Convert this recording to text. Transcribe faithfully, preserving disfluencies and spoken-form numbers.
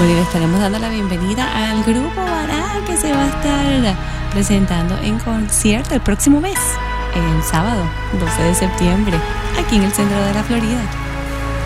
Bueno, y le estaremos dando la bienvenida al Grupo Baral, que se va a estar presentando en concierto el próximo mes, el sábado doce de septiembre, aquí en el centro de la Florida.